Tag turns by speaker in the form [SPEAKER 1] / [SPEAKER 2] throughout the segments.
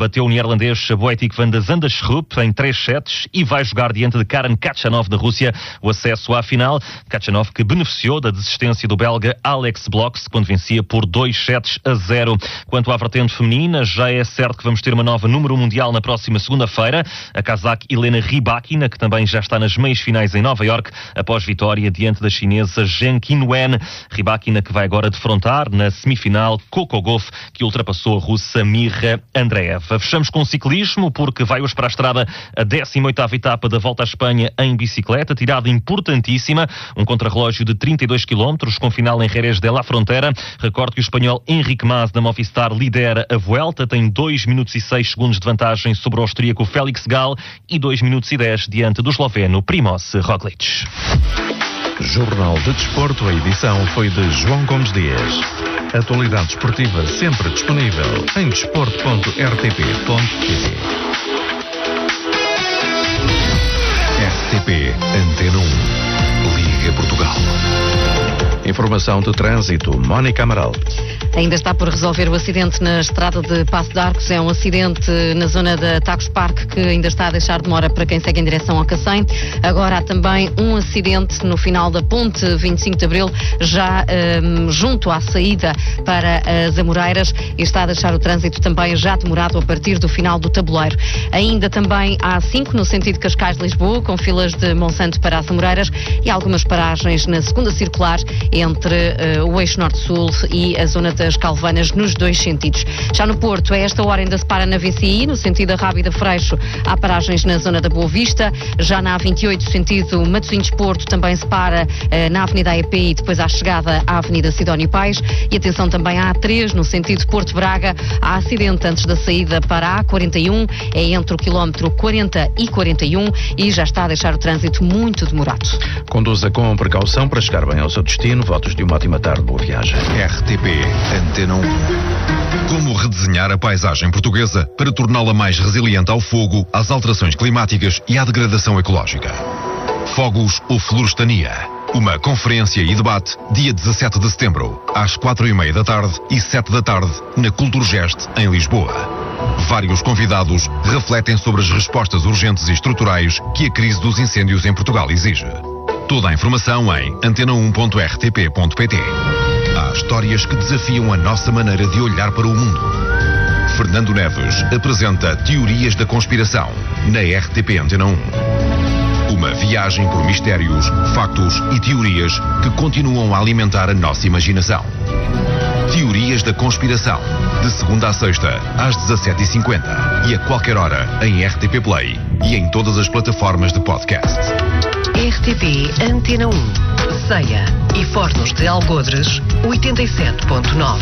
[SPEAKER 1] bateu o neerlandês Boetic van de Zandschulp em 3 sets e vai jogar diante de Karen Khachanov da Rússia o acesso à final. Khachanov que beneficiou da desistência do belga Alex Bloks quando vencia por 2-0. Quanto à vertente feminina, já é certo que vamos ter uma nova número mundial na próxima segunda-feira, a cazaque Elena Rybakina, que também já está nas meias finais em Nova Iorque, após vitória diante da chinesa Zheng Qinwen. Rybakina que vai agora defrontar na semifinal Coco Gauff, que ultrapassou a russa Mirra Andreeva. Fechamos com ciclismo, porque vai hoje para a estrada a 18ª etapa da Volta à Espanha em bicicleta, tirada importantíssima, um contrarrelógio de 32 km, com final em Jerez de la Frontera. Recordo que o espanhol Enrique Mas da Movistar lidera a Vuelta, tem 2 minutos e 6 segundos de vantagem sobre o austríaco Félix Gall e 2 minutos e 10 diante do esloveno Primož Roglič.
[SPEAKER 2] Jornal de Desporto, a edição foi de João Gomes Dias. Atualidade esportiva sempre disponível em desporto.rtp.pt. RTP Antena 1, Liga Portugal. Informação de trânsito, Mónica Amaral.
[SPEAKER 3] Ainda está por resolver o acidente na estrada de Passo de Arcos. É um acidente na zona da Tagus Park que ainda está a deixar demora para quem segue em direção ao Cacém. Agora há também um acidente no final da ponte 25 de Abril, já junto à saída para as Amoreiras, e está a deixar o trânsito também já demorado a partir do final do tabuleiro. Ainda também há A5 no sentido Cascais-Lisboa, com filas de Monsanto para as Amoreiras e algumas paragens na segunda circular entre o eixo norte-sul e a zona das Calvanas, nos 2 sentidos. Já no Porto, a esta hora ainda se para na VCI, no sentido da Rábida-Freixo, há paragens na zona da Boa Vista. Já na A28, sentido Matosinhos-Porto, também se para na Avenida AEP e depois à chegada à Avenida Sidónio Pais. E atenção também à A3, no sentido Porto-Braga, há acidente antes da saída para a A41, é entre o quilómetro 40 e 41 e já está a deixar o trânsito muito demorado.
[SPEAKER 2] Conduza com precaução para chegar bem ao seu destino. Votos de uma ótima tarde, boa viagem.
[SPEAKER 4] RTP Antena 1. Como redesenhar a paisagem portuguesa para torná-la mais resiliente ao fogo, às alterações climáticas e à degradação ecológica? Fogos ou Florestania? Uma conferência e debate dia 17 de setembro, às 4:30 da tarde e 7 da tarde, na Culturgest, em Lisboa. Vários convidados refletem sobre as respostas urgentes e estruturais que a crise dos incêndios em Portugal exige. Toda a informação em antena1.rtp.pt. Há histórias que desafiam a nossa maneira de olhar para o mundo. Fernando Neves apresenta Teorias da Conspiração na RTP Antena 1. Uma viagem por mistérios, factos e teorias que continuam a alimentar a nossa imaginação. Teorias da Conspiração, de segunda a sexta, às 17h50 e a qualquer hora em RTP Play e em todas as plataformas de podcast.
[SPEAKER 5] RTP Antena 1, Ceia e Fornos de Algodres, 87.9.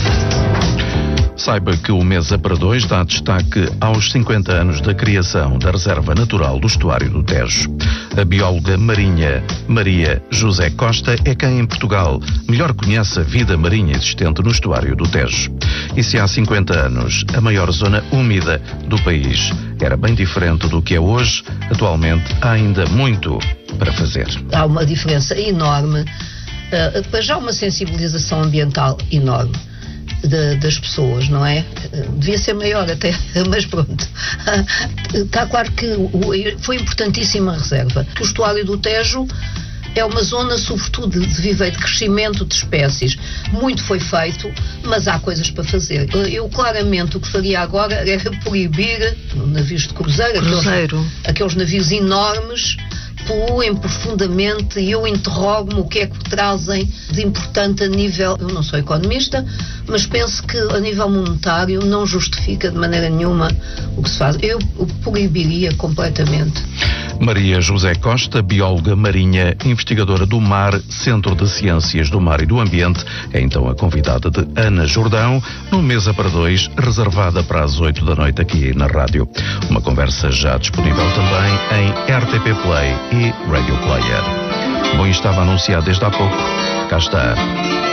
[SPEAKER 2] Saiba que o Mesa para Dois dá destaque aos 50 anos da criação da Reserva Natural do Estuário do Tejo. A bióloga marinha Maria José Costa é quem em Portugal melhor conhece a vida marinha existente no Estuário do Tejo. E se há 50 anos a maior zona úmida do país era bem diferente do que é hoje, atualmente há ainda muito para fazer.
[SPEAKER 6] Há uma diferença enorme, depois já há uma sensibilização ambiental enorme das pessoas, não é? Devia ser maior até, mas pronto. Está claro que foi importantíssima a reserva. O estuário do Tejo é uma zona, sobretudo, de viveiro, de crescimento de espécies. Muito foi feito, mas há coisas para fazer. Eu, claramente, o que faria agora era proibir navios de cruzeiro. Aqueles navios enormes, poluem profundamente, e eu interrogo-me o que é que trazem de importante a nível... Eu não sou economista, mas penso que a nível monetário não justifica de maneira nenhuma o que se faz. Eu proibiria completamente.
[SPEAKER 2] Maria José Costa, bióloga marinha, investigadora do Mar, Centro de Ciências do Mar e do Ambiente, é então a convidada de Ana Jordão, no Mesa para Dois, reservada para as 8 da noite aqui na rádio. Uma conversa já disponível também em RTP Play e Radio Player. Bom, estava anunciado desde há pouco. Cá está.